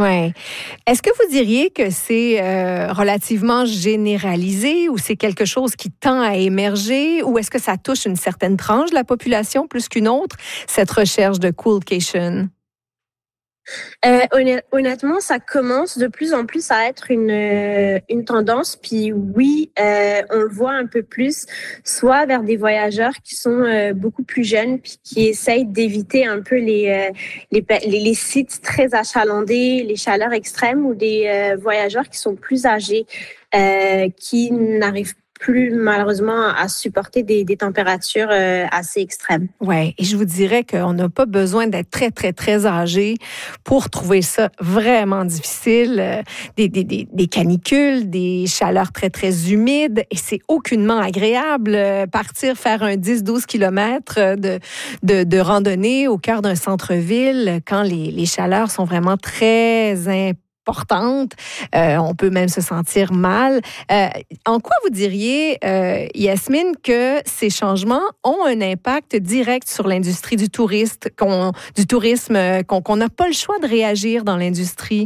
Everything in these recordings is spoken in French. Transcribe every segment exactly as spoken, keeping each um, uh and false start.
Ouais. Est-ce que vous diriez que c'est euh, relativement généralisé ou c'est quelque chose qui tend à émerger ou est-ce que ça touche une certaine tranche de la population plus qu'une autre, cette recherche de coolcation? Euh, honn- honnêtement, ça commence de plus en plus à être une euh, une tendance. Puis oui, euh, on le voit un peu plus, soit vers des voyageurs qui sont euh, beaucoup plus jeunes, puis qui essayent d'éviter un peu les euh, les, pa- les les sites très achalandés, les chaleurs extrêmes, ou des euh, voyageurs qui sont plus âgés, euh, qui n'arrivent plus malheureusement à supporter des, des températures euh, assez extrêmes. Oui, et je vous dirais qu'on n'a pas besoin d'être très, très, très âgé pour trouver ça vraiment difficile. Euh, Des, des, des, des canicules, des chaleurs très, très humides, et c'est aucunement agréable. euh, Partir faire un dix douze kilomètres de, de, de randonnée au cœur d'un centre-ville quand les, les chaleurs sont vraiment très importantes. Euh, on peut même se sentir mal. Euh, en quoi vous diriez, euh, Yasmine, que ces changements ont un impact direct sur l'industrie du tourisme, qu'on, du tourisme, euh, qu'on qu'on n'a pas le choix de réagir dans l'industrie?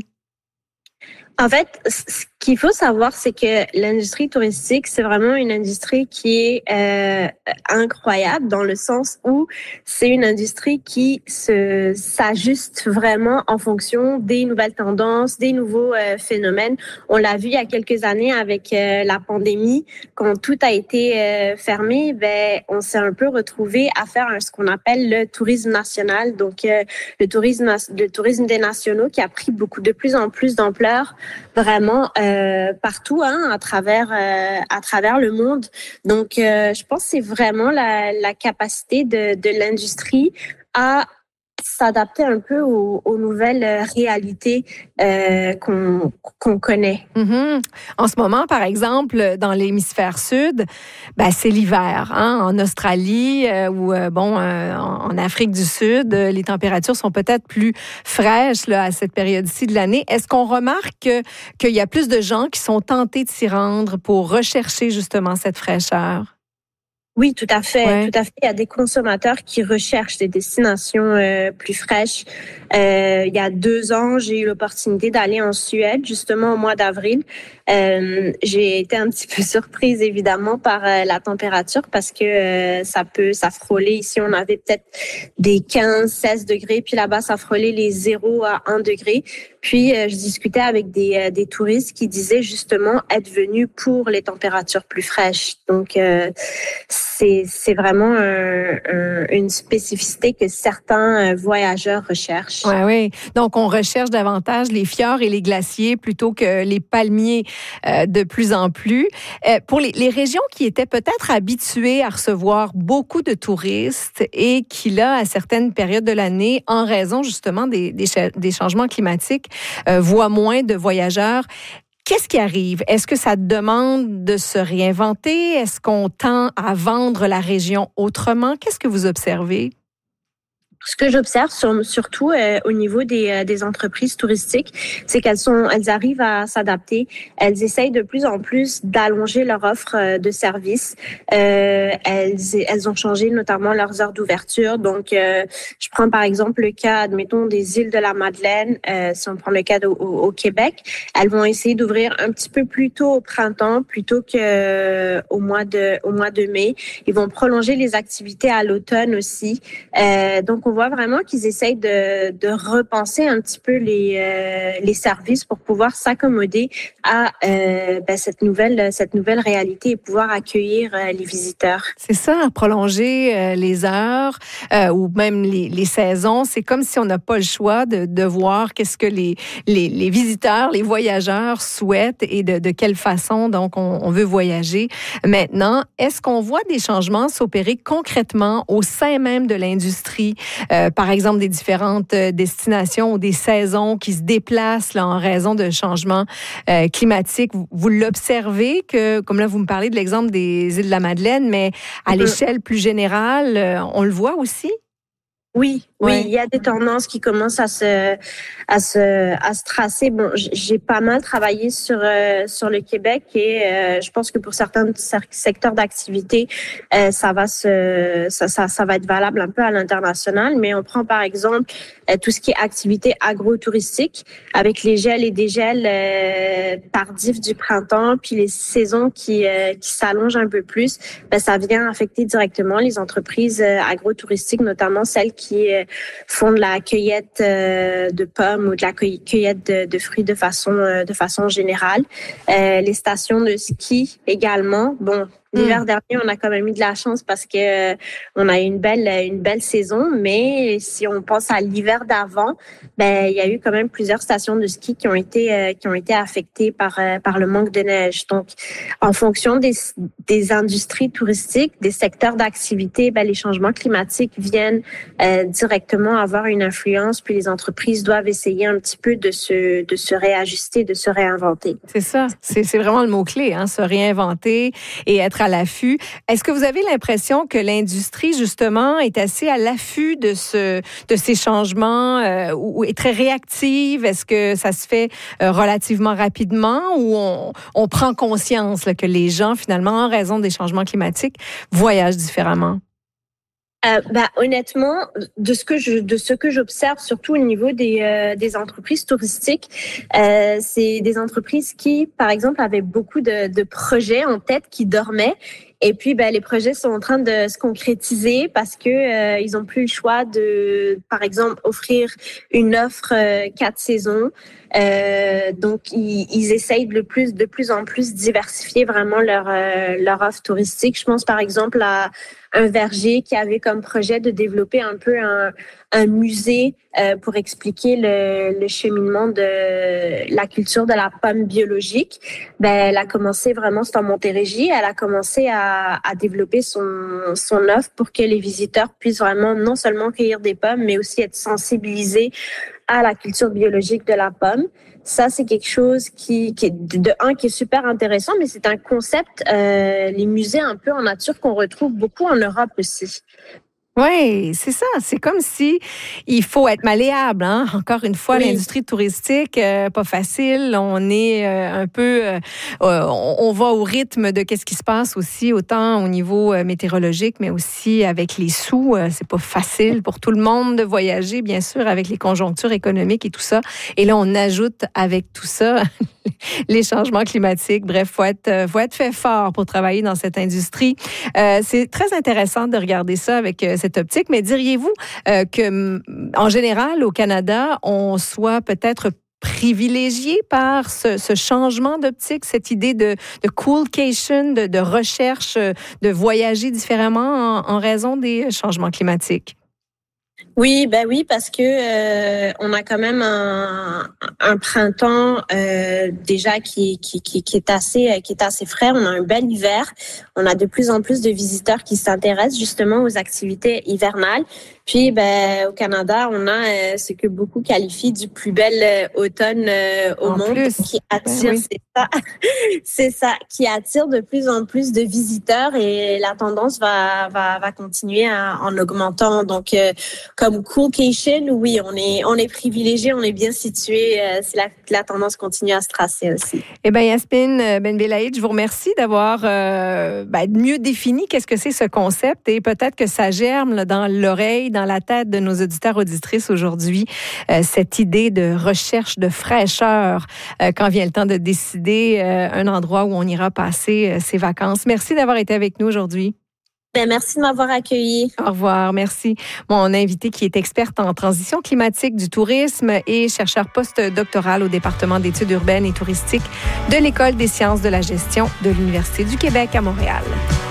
En fait, ce qu'il faut savoir, c'est que l'industrie touristique, c'est vraiment une industrie qui est euh, incroyable dans le sens où c'est une industrie qui se s'ajuste vraiment en fonction des nouvelles tendances, des nouveaux euh, phénomènes. On l'a vu il y a quelques années avec euh, la pandémie, quand tout a été euh, fermé, ben on s'est un peu retrouvé à faire un, ce qu'on appelle le tourisme national, donc euh, le tourisme le tourisme des nationaux qui a pris beaucoup de plus en plus d'ampleur vraiment euh, partout, hein, à travers euh, à travers le monde. Donc, euh, je pense que c'est vraiment la, la capacité de, de l'industrie à s'adapter un peu aux, aux nouvelles réalités euh, qu'on qu'on connaît. Mhm. En ce moment, par exemple, dans l'hémisphère sud, ben, c'est l'hiver. Hein? En Australie euh, ou euh, bon, euh, en, en Afrique du Sud, euh, les températures sont peut-être plus fraîches là, à cette période-ci de l'année. Est-ce qu'on remarque que, qu'il y a plus de gens qui sont tentés de s'y rendre pour rechercher justement cette fraîcheur? Oui, tout à fait, Ouais. tout à fait. Il y a des consommateurs qui recherchent des destinations euh, plus fraîches. Euh, il y a deux ans, j'ai eu l'opportunité d'aller en Suède, justement au mois d'avril. Euh, j'ai été un petit peu surprise, évidemment, par euh, la température parce que euh, ça peut, ça frôlait. Ici, on avait peut-être des quinze, seize degrés, puis là-bas, ça frôlait les zéro à un degré. Puis, euh, je discutais avec des, euh, des touristes qui disaient justement être venus pour les températures plus fraîches. Donc, euh, c'est, c'est vraiment un, un, une spécificité que certains voyageurs recherchent. Oui, oui. Donc, on recherche davantage les fjords et les glaciers plutôt que les palmiers euh, de plus en plus. Euh, pour les, les régions qui étaient peut-être habituées à recevoir beaucoup de touristes et qui, là, à certaines périodes de l'année, en raison justement des, des, des changements climatiques, euh, voient moins de voyageurs, qu'est-ce qui arrive? Est-ce que ça demande de se réinventer? Est-ce qu'on tend à vendre la région autrement? Qu'est-ce que vous observez? Ce que j'observe sur, surtout euh, au niveau des, euh, des entreprises touristiques, c'est qu'elles sont, elles arrivent à s'adapter. Elles essayent de plus en plus d'allonger leur offre euh, de services. Euh, elles, elles ont changé notamment leurs heures d'ouverture. Donc, euh, je prends par exemple le cas, admettons, des îles de la Madeleine. Euh, si on prend le cas de, au, au Québec, elles vont essayer d'ouvrir un petit peu plus tôt au printemps plutôt que euh, au mois de au mois de mai. Ils vont prolonger les activités à l'automne aussi. Euh, donc, on voit vraiment qu'ils essayent de, de repenser un petit peu les, euh, les services pour pouvoir s'accommoder à euh, ben, cette nouvelle cette nouvelle réalité et pouvoir accueillir euh, les visiteurs. C'est ça, prolonger euh, les heures euh, ou même les, les saisons. C'est comme si on n'a pas le choix de, de voir qu'est-ce que les, les, les visiteurs, les voyageurs souhaitent et de, de quelle façon donc on, on veut voyager. Maintenant, est-ce qu'on voit des changements s'opérer concrètement au sein même de l'industrie? Euh, par exemple, des différentes destinations ou des saisons qui se déplacent là, en raison de changements euh, climatiques. Vous, vous l'observez que, comme là, vous me parlez de l'exemple des îles de la Madeleine, mais à Mm-hmm. l'échelle plus générale, euh, on le voit aussi? Oui, Oui, Ouais. il y a des tendances qui commencent à se, à se, à se tracer. Bon, j'ai pas mal travaillé sur euh, sur le Québec et euh, je pense que pour certains secteurs d'activité, euh, ça va se, ça, ça, ça va être valable un peu à l'international. Mais on prend par exemple euh, tout ce qui est activité agro-touristique avec les gels et dégels euh, tardifs du printemps, puis les saisons qui euh, qui s'allongent un peu plus. Ben, ça vient affecter directement les entreprises euh, agro-touristiques, notamment celles qui euh, font de la cueillette euh, de pommes ou de la cueillette de, de fruits de façon euh, de façon générale. Euh, les stations de ski également. Bon, l'hiver mmh. dernier, on a quand même eu de la chance parce que euh, on a eu une belle une belle saison, mais si on pense à l'hiver d'avant, ben il y a eu quand même plusieurs stations de ski qui ont été euh, qui ont été affectées par euh, par le manque de neige. Donc, en fonction des des industries touristiques, des secteurs d'activité, ben les changements climatiques viennent euh, directement avoir une influence, puis les entreprises doivent essayer un petit peu de se de se réajuster, de se réinventer. C'est ça, c'est c'est vraiment le mot-clé, hein, se réinventer et être à l'affût. Est-ce que vous avez l'impression que l'industrie, justement, est assez à l'affût de ce de ces changements euh, ou est très réactive? Est-ce que ça se fait euh, relativement rapidement ou on, on prend conscience là, que les gens, finalement, en raison des changements climatiques, voyagent différemment? Euh, bah, honnêtement, de ce que je de ce que j'observe, surtout au niveau des euh, des entreprises touristiques, euh, c'est des entreprises qui, par exemple, avaient beaucoup de, de projets en tête qui dormaient. Et puis, ben, les projets sont en train de se concrétiser parce que euh, ils ont plus le choix de, par exemple, offrir une offre euh, quatre saisons. Euh, donc, ils, ils essayent de plus, de plus en plus diversifier vraiment leur euh, leur offre touristique. Je pense, par exemple, à un verger qui avait comme projet de développer un peu un, un musée euh, pour expliquer le, le cheminement de la culture de la pomme biologique. Ben, elle a commencé vraiment, c'est en Montérégie, elle a commencé à, à développer son, son offre pour que les visiteurs puissent vraiment non seulement cueillir des pommes, mais aussi être sensibilisés à la culture biologique de la pomme. Ça, c'est quelque chose qui, qui est de un qui est super intéressant, mais c'est un concept, euh, les musées un peu en nature qu'on retrouve beaucoup en Europe aussi. Oui, c'est ça. C'est comme si il faut être malléable. Hein? Encore une fois, oui. L'industrie touristique, euh, pas facile. On est euh, un peu, euh, on, on va au rythme de qu'est-ce qui se passe aussi, autant au niveau euh, météorologique, mais aussi avec les sous. Euh, c'est pas facile pour tout le monde de voyager, bien sûr, avec les conjonctures économiques et tout ça. Et là, on ajoute avec tout ça les changements climatiques. Bref, faut être, faut être fait fort pour travailler dans cette industrie. Euh, c'est très intéressant de regarder ça avec euh, cette optique, mais diriez-vous euh, que, en général, au Canada, on soit peut-être privilégié par ce, ce changement d'optique, cette idée de, de coolcation, de, de recherche, de voyager différemment en, en raison des changements climatiques? Oui, ben oui, parce que euh, on a quand même un, un printemps euh, déjà qui, qui qui qui est assez qui est assez frais. On a un bel hiver. On a de plus en plus de visiteurs qui s'intéressent justement aux activités hivernales. Puis, ben au Canada, on a euh, ce que beaucoup qualifient du plus bel euh, automne euh, au en monde, plus. qui attire, ben oui. c'est ça, c'est ça, qui attire de plus en plus de visiteurs et la tendance va va va continuer à, en augmentant. Donc euh, comme coolcation, oui, on est on est privilégié, on est bien situé. Euh, si la, la tendance continue à se tracer aussi. Eh bien, Yasmine Ben-Belaïd, je vous remercie d'avoir euh, ben, mieux défini qu'est-ce que c'est ce concept et peut-être que ça germe là, dans l'oreille, dans la tête de nos auditeurs auditrices aujourd'hui, euh, cette idée de recherche de fraîcheur euh, quand vient le temps de décider euh, un endroit où on ira passer euh, ses vacances. Merci d'avoir été avec nous aujourd'hui. Bien, merci de m'avoir accueilli. Au revoir, merci. Mon invité qui est experte en transition climatique du tourisme et chercheur post-doctoral au département d'études urbaines et touristiques de l'École des sciences de la gestion de l'Université du Québec à Montréal.